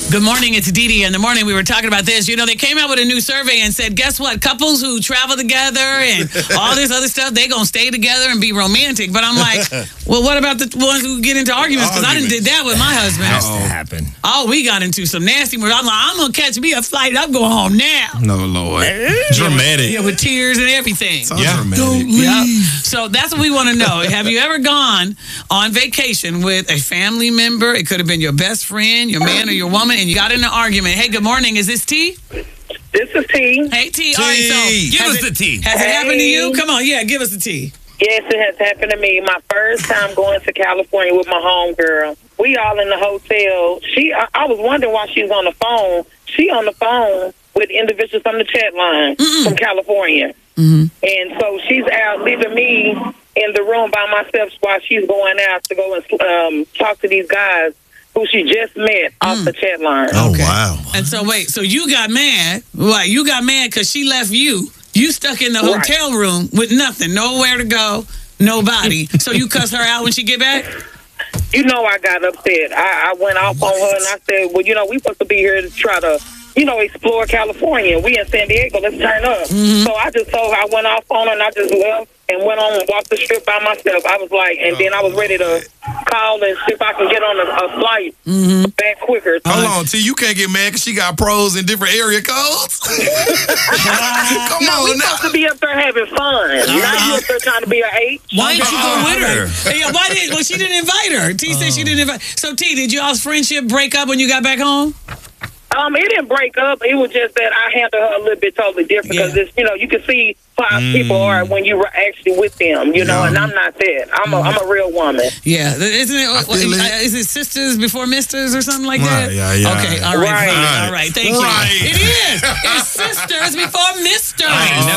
Good morning, it's Dee Dee. In the morning, we were talking about this. You know, they came out with a new survey and said, guess what? Couples who travel together and all this other stuff, they going to stay together and be romantic. But I'm like, well, what about the ones who get into arguments? Because I done did that with my husband. Has to happen. Oh, we got into some nasty words. I'm like, I'm going to catch me a flight. I'm going home now. No, Lord. Dramatic. Yeah, with tears and everything. Dramatic. Don't leave. Yeah. So that's what we want to know. Have you ever gone on vacation with a family member? It could have been your best friend, your man, or your woman, and you got in an argument. Hey, good morning. Is this T? This is T. Hey, T. All right, so give us the T. Has it happened to you? Come on, yeah, give us the T. Yes, it has happened to me. My first time going to California with my homegirl. We all in the hotel. I was wondering why she was on the phone. She on the phone with individuals on the chat line from California. Mm-hmm. And so she's out leaving me in the room by myself while she's going out to go and talk to these guys who she just met off the chat line. Oh, wow. And so, wait, so you got mad. Right, you got mad because she left you. You stuck in the hotel room with nothing, nowhere to go, nobody. So you cuss her out when she get back? You know I got upset. I went off on her and I said, well, you know, we supposed to be here to try to, you know, explore California. We in San Diego. Let's turn up. Mm-hmm. So I just told her, I went off on her and I just left and went on and walked the strip by myself. I was like, and then I was ready to call and see if I can get on a flight back quicker. Hold on, T, you can't get mad because she got pros in different area codes? Come we on now. supposed to be up there having fun. Now you up there trying to be an H. Why didn't you go with her? Yeah, well, she didn't invite her. T said she didn't invite. So, T, did y'all's friendship break up when you got back home? It didn't break up. It was just that I handled her a little bit totally different because it's, you know, you can see how people are when you were actually with them, you know, and I'm not that. I'm a real woman. Yeah, isn't it? Is it sisters before misters or something like that? Yeah. Okay, all right. Thank you. It is. It's sisters before misters.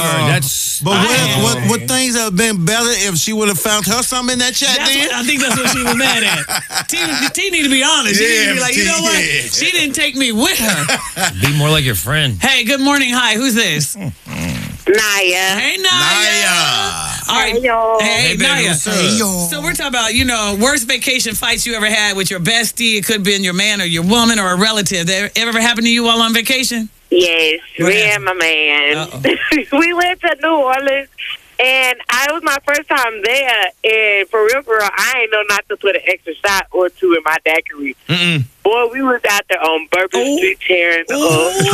But would things have been better if she would have found her something in that chat then? I think that's what she was mad at. T need to be honest. She need to be like, you know what? She didn't take me with her. Be more like your friend. Hey, good morning. Hi, who's this? Naya. Hey, Naya. All right. Hey, Naya. So we're talking about, you know, worst vacation fights you ever had with your bestie. It could have been your man or your woman or a relative. That ever happened to you while on vacation? Yes, me and my man. We went to New Orleans, and it was my first time there. And for real, I ain't know not to put an extra shot or two in my daiquiri. Boy, we was out there on Bourbon Street tearing up.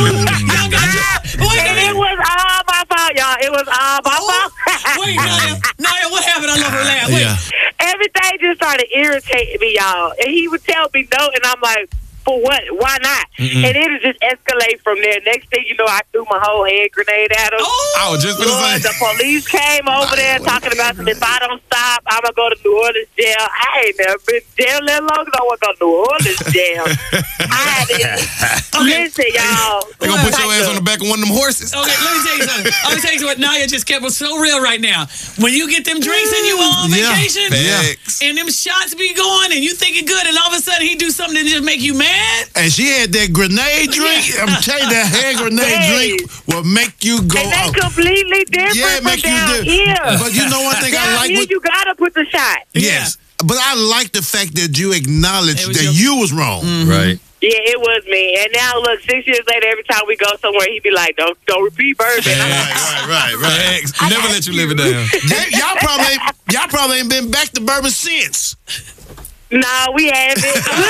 And it was all my fault, y'all. It was all my fault. Wait, Naya, what happened? I love her laugh. Wait. Yeah. Everything just started irritating me, y'all. And he would tell me no, and I'm like, for what? Why not? And it would just escalate from there. Next thing you know, I threw my whole hand grenade at him. I was just going to say. The police came over there talking about if I don't stop, I'm going to go to New Orleans jail. I ain't never been jail that long as I want to go to New Orleans jail. I had to listen, y'all. They're going to put your ass on the back of one of them horses. Okay, let me tell you something. I'm going to tell you what Naya just kept was so real right now. When you get them drinks and you on vacation, and them shots be going, and you thinking good, and all of a sudden he do something to just make you mad. And she had that grenade drink. I'm telling you, that hand grenade drink will make you go. And that's completely different from down here. But you know one thing I like? You gotta put the shot. Yes. But I like the fact that you acknowledged that you was wrong. Right. Yeah, it was me. And now look, 6 years later, every time we go somewhere, he be like, "Don't repeat bourbon." Right. Never let you live it down. Y'all probably ain't been back to bourbon since. No, we haven't.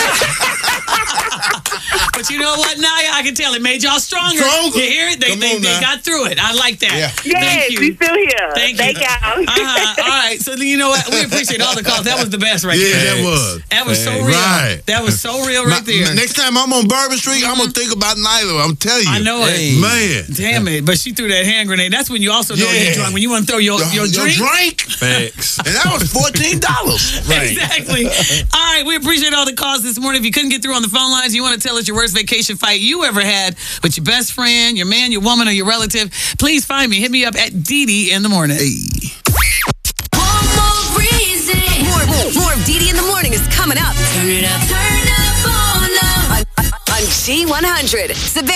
But you know what, Naya? I can tell it made y'all stronger. You hear it? They got through it. I like that. Yeah. Yes, we still here. Thank y'all. All right. So you know what? We appreciate all the calls. That was the best right there. Yeah, that was. That was so real. Right. That was so real right there. Next time I'm on Bourbon Street, I'm going to think about Nyla. I'm telling you. I know it. Man. Damn it. But she threw that hand grenade. That's when you also know you're drunk. When you want to throw your drink. Facts. And that was $14. Right. Exactly. All right. We appreciate all the calls this morning. If you couldn't get through on the phone lines, you want to tell us your worst vacation fight you ever had with your best friend, your man, your woman, or your relative, please find me. Hit me up at Dee Dee in the morning. One more reason. More of Dee Dee in the morning is coming up. Turn it up. On G100. Savannah.